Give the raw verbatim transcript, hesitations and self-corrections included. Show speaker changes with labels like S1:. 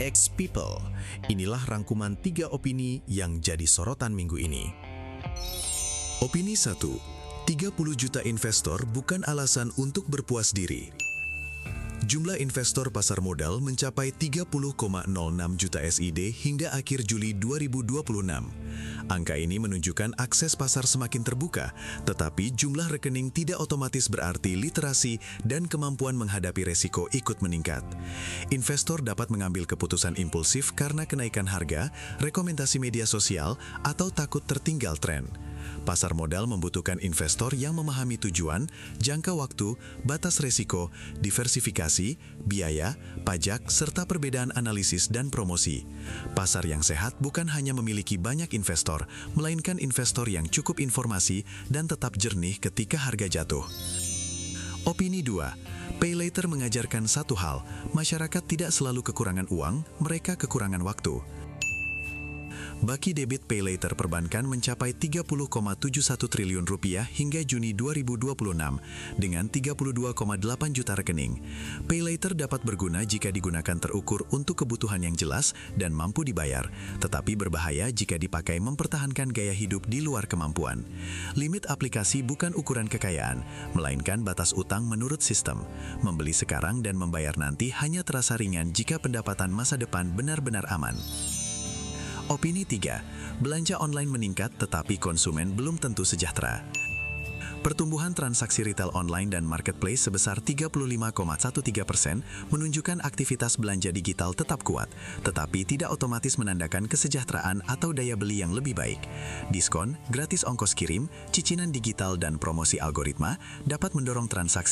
S1: X People. Inilah rangkuman tiga opini yang jadi sorotan minggu ini. Opini satu. tiga puluh juta investor bukan alasan untuk berpuas diri. Jumlah investor pasar modal mencapai tiga puluh koma nol enam juta S I D hingga akhir Juli dua ribu dua puluh enam. Angka ini menunjukkan akses pasar semakin terbuka, tetapi jumlah rekening tidak otomatis berarti literasi dan kemampuan menghadapi resiko ikut meningkat. Investor dapat mengambil keputusan impulsif karena kenaikan harga, rekomendasi media sosial, atau takut tertinggal tren. Pasar modal membutuhkan investor yang memahami tujuan, jangka waktu, batas resiko, diversifikasi, biaya, pajak, serta perbedaan analisis dan promosi. Pasar yang sehat bukan hanya memiliki banyak investor, melainkan investor yang cukup informasi dan tetap jernih ketika harga jatuh. Opini dua. Pay Later mengajarkan satu hal, masyarakat tidak selalu kekurangan uang, mereka kekurangan waktu. Baki debit Pay Later perbankan mencapai tiga puluh koma tujuh satu triliun rupiah hingga Juni dua ribu dua puluh enam dengan tiga puluh dua koma delapan juta rekening. Pay Later dapat berguna jika digunakan terukur untuk kebutuhan yang jelas dan mampu dibayar, tetapi berbahaya jika dipakai mempertahankan gaya hidup di luar kemampuan. Limit aplikasi bukan ukuran kekayaan, melainkan batas utang menurut sistem. Membeli sekarang dan membayar nanti hanya terasa ringan jika pendapatan masa depan benar-benar aman. Opini tiga. Belanja online meningkat tetapi konsumen belum tentu sejahtera. Pertumbuhan transaksi retail online dan marketplace sebesar tiga puluh lima koma tiga belas persen menunjukkan aktivitas belanja digital tetap kuat, tetapi tidak otomatis menandakan kesejahteraan atau daya beli yang lebih baik. Diskon, gratis ongkos kirim, cicilan digital dan promosi algoritma dapat mendorong transaksi